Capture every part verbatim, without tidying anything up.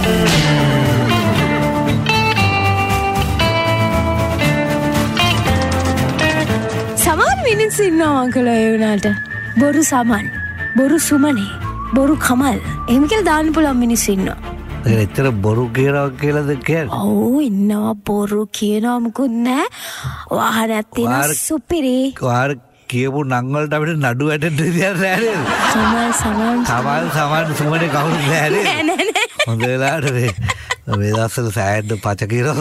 සමහර මිනිස්සු ඉන්නවා අංකල් ඒ වුණාට බොරු සමන් බොරු සුමනේ බොරු කමල් එහෙම කියලා දාන්න පුළුවන් මිනිස්සු ඉන්නවා. ඒක ඇත්තට බොරු කියනවා කියලාද කියන්නේ? ඔව් ඉන්නවා බොරු කියනවා මොකුත් නෑ. වාහනයක් තියෙන සුපිරි. වාර කියපු නම් වලට අපිට නඩු වැටෙන්න දෙයක් නෑ නේද? සමල් සමන් සමල් සමන් සුමනේ කවුරුත් නෑ නේද? නෑ නෑ නෑ. හොඳ වෙලාවට මේ මේ දවස්වල සෑහෙන්න පච කියනවා.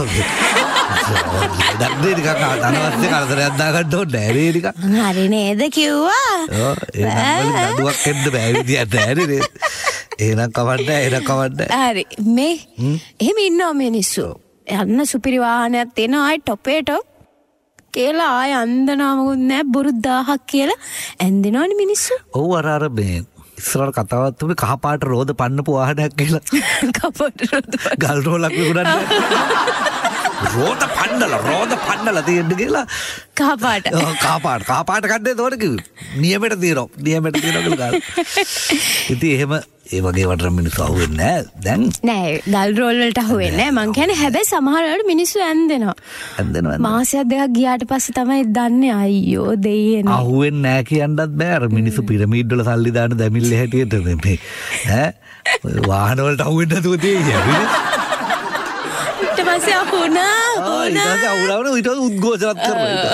දැක්දේ නිකන් අනවශ්‍ය කරදරයක් දාගන්න ඕනේ නෑ නේ නිකන්. හරි නේද කිව්වා? ඔව් ඒ නම් වල නඩුවක් එන්න බෑ විදියට නෑ නේද? එහෙනම් කවන්න එහෙනම් කවන්න. හරි මේ එහෙම ඉන්නවා මිනිස්සු. යන්න සුපිරි වාහනයක් තියෙනවා ආයි ටොපේට කියලා ආයි අන්දනවා මොකුත් නෑ බොරු දහයක් කියලා ඇන්දිනවනේ මිනිස්සු. ඔව් අර අර මේ ඉස්සරහට කතාවක් තිබුණේ කහ පාට රෝද පන්නපු වාහනයක් කියලා. කහ පාට රෝද ගල් රෝලක් විකුණන්නේ. රෝද පන්නලා රෝද පන්නලා තියෙන්න කියලා. කහ පාට. ඔව් කහ පාට කහ පාට කඩේ තෝර කිව්වේ. නියමෙට తీරෝ. නියමෙට తీරෝ කියලා ගල්. ඉතින් එහෙම ඒ වගේ වටර මිනිස්සු අහුවෙන්නේ නෑ දැන්. නෑ ගල් රෝල් වලට අහුවෙන්නේ නෑ. මං කියන්නේ හැබැයි සමහර වෙලාවට මිනිස්සු ඇන්දෙනවා. ඇන්දෙනවා. මාසයක් දෙකක් ගියාට පස්සේ තමයි දන්නේ අයියෝ දෙයියනේ. අහුවෙන්නේ නෑ කියන්නත් බෑ. අර මිනිස්සු පිරමීඩ් වල සල්ලි දාන දැමිල්ල හැටියට මේ ඈ වාහන වලට අහුවෙන්නේ නැතුව තියෙන්නේ. ඊට පස්සේ අහුණා. ආ ඊට පස්සේ අහුණාම ඊට උද්ඝෝෂණත් කරනවා.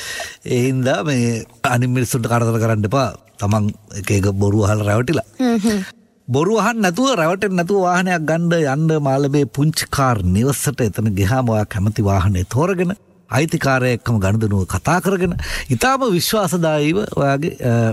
ඒ හින්දා මේ අනිත් මිනිස්සුන්ට කරදර කරන්න එපා. තමන් එක එක බොරු අහලා රැවටිලා. හ්ම් බොරු අහන්න නැතුව රැවටෙන්න නැතුව වාහනයක් ගන්න යන්න මාළඹේ පුංචි කාර් නිවසට එතන ගියාම ඔයා කැමති වාහනේ තෝරගෙන අයිතිකාරය එක්කම ගනුදෙනුව කතා කරගෙන ඊටාම විශ්වාසදායීව ඔයාගේ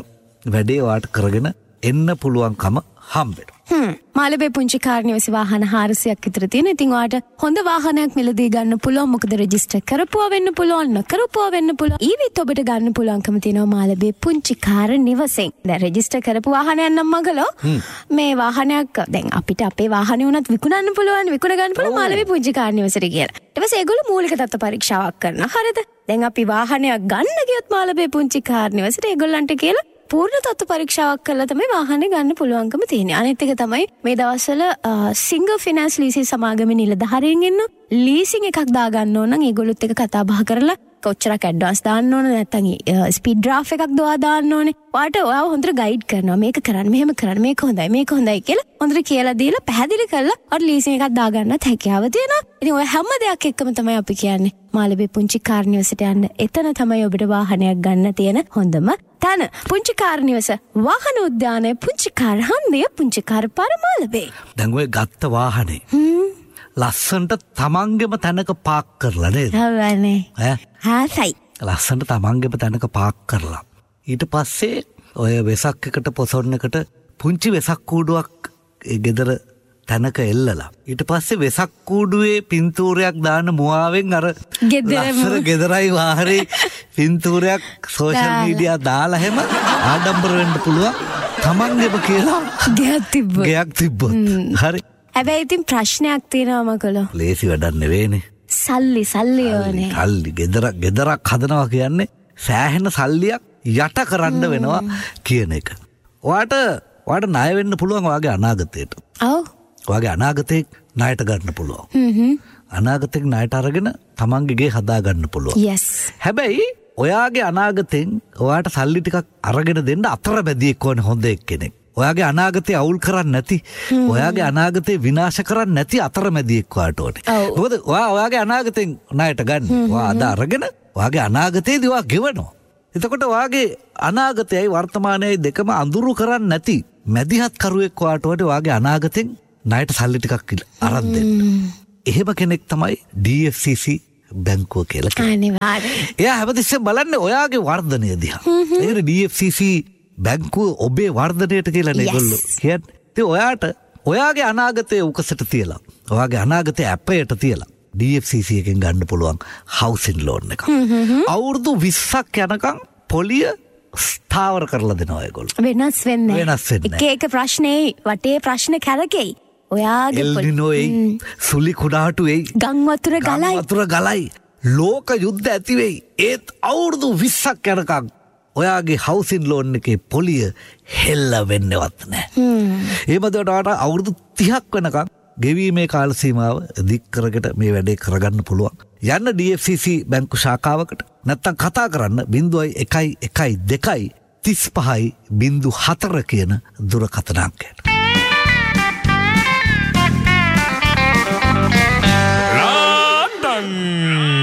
වැඩේ වාට කරගෙන එන්න පුළුවන්කම හම්බෙනවා. හ්ම් මාළඹේ පුංචි කාර් නිවසේ වාහන හාරසියක් විතර තියෙන. ඉතින් ඔයාට හොඳ වාහනයක් මිලදී ගන්න පුළුවන්. මොකද රෙජිස්ටර් කරපුවා වෙන්න පුළුවන් නොකරපුවා වෙන්න පුළුවන්. ඊවිත් ඔබට ගන්න පුළුවන්කම තියෙනවා මාළඹේ පුංචි කාර් නිවසෙන්. දැන් රෙජිස්ටර් කරපු වාහනයක් නම් මගලෝ මේ වාහනයක් දැන් අපිට අපේ වාහනේ උනත් විකුණන්න පුළුවන් විකුණ ගන්න පුළුවන් මාළඹේ පුංචි කාර් නිවසට කියලා. ඊට පස්සේ ඒගොල්ලෝ මූලික තත්ත්ව පරීක්ෂාවක් කරනවා. හරිද? දැන් අපි වාහනයක් ගන්න ගියොත් මාළඹේ පුංචි කාර් නිවසට ඒගොල්ලන්ට කියලා පූර්ණ තත්ත්ව පරීක්ෂාවක් කරලා තමයි වාහනේ ගන්න පුළුවන්කම තියෙන්නේ. අනිත් එක තමයි මේ දවස්වල සිංගල් ෆිනෑන්ස් ලීසින් සමාගමේ නිලධාරීන් ඉන්න ලීසින් එකක් දාගන්න ඕන නම් ඒගොල්ලොත් එක කතා බහ කරලා කොච්චරක් ඇඩ්වාන්ස් දාන්න ඕන නැත්නම් ස්පීඩ් ඩ්‍රාෆ්ට් එකක් දවා දාන්න ඕනේ. වාට ඔයාව හොඳට ගයිඩ් කරනවා. මේක කරන්න මෙහෙම කරන්න මේක හොඳයි මේක හොඳයි කියලා හොඳට කියලා දීලා පැහැදිලි කරලා අර ලීසින් එකක් දාගන්නත් හැකියාව තියෙනවා. ඉතින් ඔය හැම දෙයක් එක්කම තමයි අපි කියන්නේ මාළඹේ පුංචි කාර් නිවසට යන්න. එතන තමයි ඔබට වාහනයක් ගන්න තියෙන හොඳම තැන. පුංචි කාර් නිවස වාහන උද්‍යානය පුංචි කාර් හන්දිය පුංචි කාර් පාර මාළඹේ. දැන් ඔය ගත්ත වාහනේ ලස්සන්ට තමන්ගෙම තැනක පාක් කරලා නේද? හවනේ. ඈ හාසයි. ලස්සන්ට තමන්ගෙම තැනක පාක් කරලා. ඊට පස්සේ ඔය වෙසක් එකට පොසොන් එකට පුංචි වෙසක් කූඩුවක් ඒ ගෙදර තැනක එල්ලලා. ඊට පස්සේ වෙසක් කූඩුවේ පින්තූරයක් දාන මුවාවෙන් අර ලස්සන ගෙදරයි වාහනේ පින්තූරයක් සෝෂල් මීඩියා දාලා හැම ආඩම්බර වෙන්න පුළුවන්. තමන්ගෙම කියලා ගයක් තිබ්බොත්. ගයක් තිබ්බොත්. හරි. හැබැයි ඉතින් ප්‍රශ්නයක් තියෙනවා මකලෝ. ලේසි වැඩක් නෙවෙයිනේ. සල්ලි සල්ලි ඕනේ. සල්ලි ගෙදර ගෙදරක් හදනවා කියන්නේ සෑහෙන සල්ලියක් යට කරන්න වෙනවා කියන එක. ඔයාට ඔයාට ණය වෙන්න පුළුවන් ඔයාගේ අනාගතයට. ඔව්. ඔයාගේ අනාගතේ ණයට ගන්න පුළුවන්. හ්ම් අනාගතේ ණයට අරගෙන තමන්ගේ ගේ හදා ගන්න පුළුවන්. yes. හැබැයි ඔයාගේ අනාගතෙන් ඔයාට සල්ලි ටිකක් අරගෙන දෙන්න අතරමැදියෙක් ඕනේ හොඳ එක්කෙනෙක්. ඔයාගේ අනාගතේ අවුල් කරන්නේ නැති, ඔයාගේ අනාගතේ විනාශ කරන්නේ නැති අතරමැදියෙක් වාට ඕනේ. මොකද ඔයා ඔයාගේ අනාගතෙන් ණයට ගන්න. ඔයා අද අරගෙන ඔයාගේ අනාගතේදී ඔයා ගෙවනවා. එතකොට ඔයාගේ අනාගතයයි වර්තමානයයි දෙකම අඳුරු කරන්නේ නැති මැදිහත් කරුවෙක් වාට ඕනේ ඔයාගේ අනාගතෙන් ණයට සල්ලි ටිකක් අරන් දෙන්න. එහෙම කෙනෙක් තමයි ඩී එෆ් සී සී බැංකුව කියලා කියන්නේ. අනිවාර්යයෙන්. එයා හැමතිස්සෙම බලන්නේ ඔයාගේ වර්ධනය දිහා. ඒකට ඩී එෆ් සී සී බැංකුව ඔබේ වර්ධනයට කියලා ඒගොල්ලෝ කියන්නේ. ඉතින් ඔයාට ඔයාගේ අනාගතය උකසට තියලා, ඔයාගේ අනාගතය ඇපයට තියලා ඩී එෆ් සී සී එකෙන් ගන්න පුළුවන් හවුසින් ලෝන් එකක්. අවුරුදු විස්සක් යනකම් පොලිය ස්ථාවර කරලා දෙනවා ඒගොල්ලෝ. වෙනස් වෙන්නේ. වෙනස් වෙන්නේ. එක එක ප්‍රශ්නේ වටේ ප්‍රශ්න කැරකෙයි. ඔයාගේ එල්නිනෝ එයි, සුලි කුඩාටු එයි, ගම් වතුර ගලයි. ගම් වතුර ගලයි. ලෝක යුද්ධ ඇති වෙයි. ඒත් අවුරුදු විස්සක් යනකම් ඔයාගේ හවුසින් ලෝන් එකේ පොලිය හෙල්ල වෙන්නවත් නැහැ. ඒ බඳට අවුරුදු තිහක් වෙනකම් ගෙවීමේ කාල සීමාව දික් කරගෙන මේ වැඩේ කරගන්න පුළුවන්. යන්න ඩී එෆ් සී සී බැංකු ශාඛාවකට නැත්තම් කතා කරන්න බිංදුවයි එකයි එකයි දෙකයි තිස් පහයි බිංදු හතර කියන දුරකථන අංකයට.